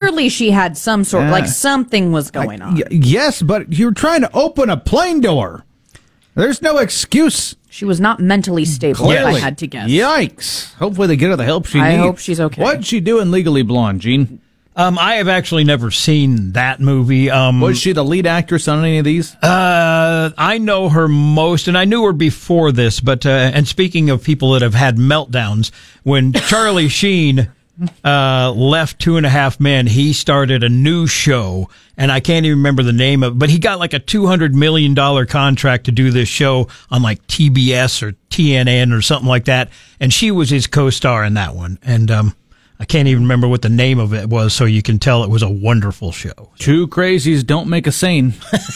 Surely she had some sort, like something was going on. Yes, but you're trying to open a plane door. There's no excuse. She was not mentally stable, Clearly. if I had to guess. Yikes. Hopefully they get her the help she needs. I hope she's okay. What'd she do in Legally Blonde, Gene? I have actually never seen that movie. Was she the lead actress on any of these? I know her most, and I knew her before this, but, and speaking of people that have had meltdowns, when Charlie Sheen left 2.5 Men, he started a new show, and I can't even remember the name of it, but he got like a $200 million contract to do this show on like TBS or TNN or something like that, and she was his co-star in that one, and I can't even remember what the name of it was, so you can tell it was a wonderful show. Two crazies don't make a sane.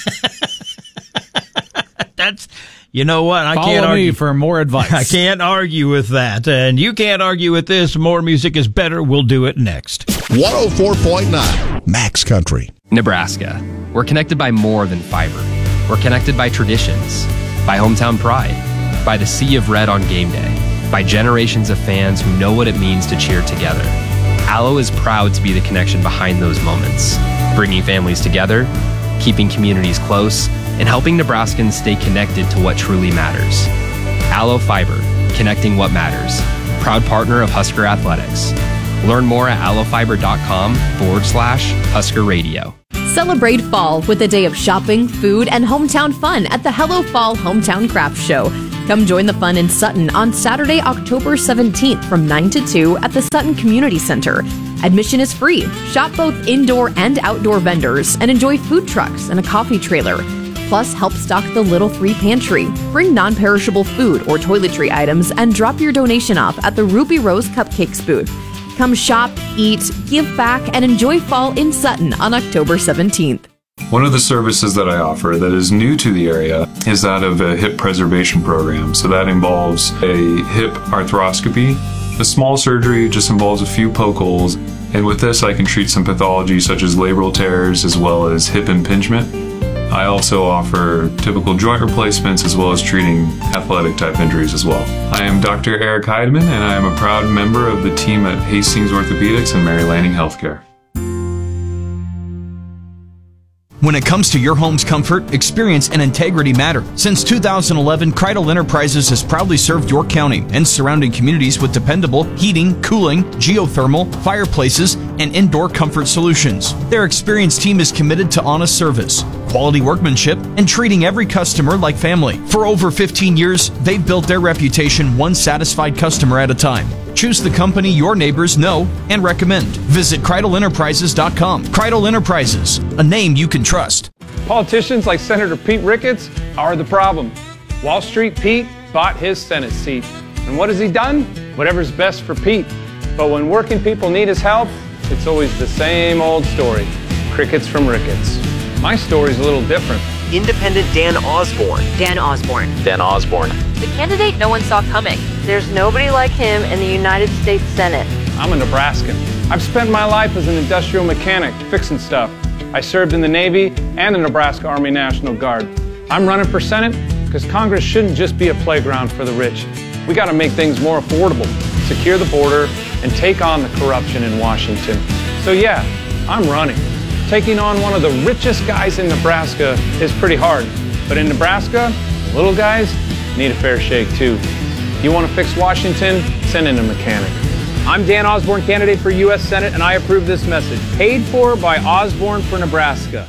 That's, you know what? I Follow can't argue me for more advice. I can't argue with that, and you can't argue with this. More music is better. We'll do it next. 104.9 Max Country. Nebraska. We're connected by more than fiber. We're connected by traditions, by hometown pride, by the sea of red on game day, by generations of fans who know what it means to cheer together. Allo is proud to be the connection behind those moments, bringing families together, keeping communities close, and helping Nebraskans stay connected to what truly matters. Allo Fiber, connecting what matters. Proud partner of Husker Athletics. Learn more at allofiber.com/Husker Radio. Celebrate fall with a day of shopping, food, and hometown fun at the Hello Fall Hometown Craft Show. Come join the fun in Sutton on Saturday, October 17th from 9 to 2 at the Sutton Community Center. Admission is free. Shop both indoor and outdoor vendors and enjoy food trucks and a coffee trailer. Plus, help stock the Little 3 Pantry. Bring non-perishable food or toiletry items and drop your donation off at the Ruby Rose Cupcakes booth. Come shop, eat, give back, and enjoy fall in Sutton on October 17th. One of the services that I offer that is new to the area is that of a hip preservation program. So that involves a hip arthroscopy. The small surgery just involves a few poke holes. And with this, I can treat some pathology such as labral tears as well as hip impingement. I also offer typical joint replacements as well as treating athletic type injuries as well. I am Dr. Eric Heidemann, and I am a proud member of the team at Hastings Orthopedics and Mary Lanning Healthcare. When it comes to your home's comfort, experience and integrity matter. Since 2011, Kreidel Enterprises has proudly served York County and surrounding communities with dependable heating, cooling, geothermal, fireplaces, and indoor comfort solutions. Their experienced team is committed to honest service, quality workmanship, and treating every customer like family. For over 15 years, they've built their reputation one satisfied customer at a time. Choose the company your neighbors know and recommend. Visit KreidelEnterprises.com. Kreidel Enterprises, a name you can trust. Politicians like Senator Pete Ricketts are the problem. Wall Street Pete bought his Senate seat. And what has he done? Whatever's best for Pete. But when working people need his help, it's always the same old story. Crickets from Ricketts. My story's a little different. Independent Dan Osborne. Dan Osborne. Dan Osborne. The candidate no one saw coming. There's nobody like him in the United States Senate. I'm a Nebraskan. I've spent my life as an industrial mechanic, fixing stuff. I served in the Navy and the Nebraska Army National Guard. I'm running for Senate because Congress shouldn't just be a playground for the rich. We got to make things more affordable, secure the border, and take on the corruption in Washington. So yeah, I'm running. Taking on one of the richest guys in Nebraska is pretty hard. But in Nebraska, the little guys need a fair shake too. You want to fix Washington? Send in a mechanic. I'm Dan Osborne, candidate for U.S. Senate, and I approve this message. Paid for by Osborne for Nebraska.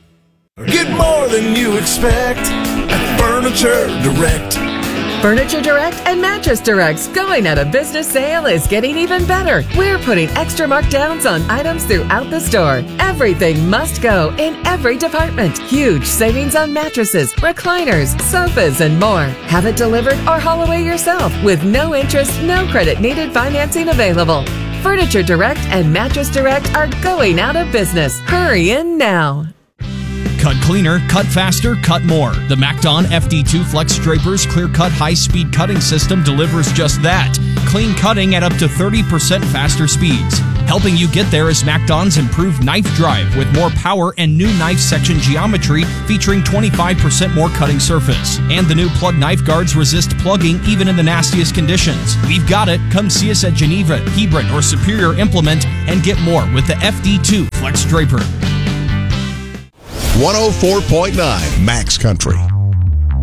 Get more than you expect at Furniture Direct. Furniture Direct and Mattress Direct's going out of business sale is getting even better. We're putting extra markdowns on items throughout the store. Everything must go in every department. Huge savings on mattresses, recliners, sofas, and more. Have it delivered or haul away yourself with no interest, no credit needed financing available. Furniture Direct and Mattress Direct are going out of business. Hurry in now. Cut cleaner, cut faster, cut more. The MacDon FD2 Flex Drapers Clear Cut High-Speed Cutting System delivers just that. Clean cutting at up to 30% faster speeds. Helping you get there is MacDon's improved knife drive with more power and new knife section geometry featuring 25% more cutting surface. And the new plug knife guards resist plugging even in the nastiest conditions. We've got it. Come see us at Geneva, Hebron, or Superior Implement and get more with the FD2 Alex Draper. 104.9 Max Country.